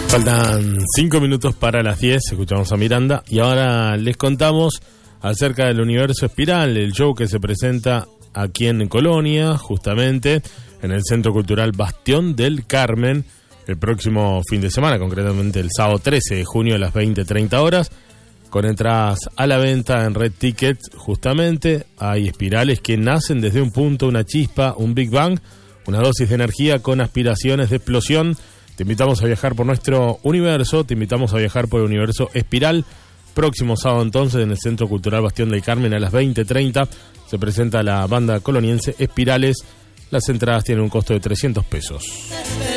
Faltan 5 minutos para las 10, escuchamos a Miranda y ahora les contamos acerca del Universo Espiral, el show que se presenta aquí en Colonia, justamente en el Centro Cultural Bastión del Carmen, el próximo fin de semana, concretamente el sábado 13 de junio a las 20:30 horas, con entradas a la venta en Red Tickets. Justamente hay espirales que nacen desde un punto, una chispa, un Big Bang, una dosis de energía con aspiraciones de explosión. Te invitamos a viajar por nuestro universo, te invitamos a viajar por el Universo Espiral. Próximo sábado entonces en el Centro Cultural Bastión del Carmen a las 20:30 se presenta la banda coloniense Espirales. Las entradas tienen un costo de 300 pesos.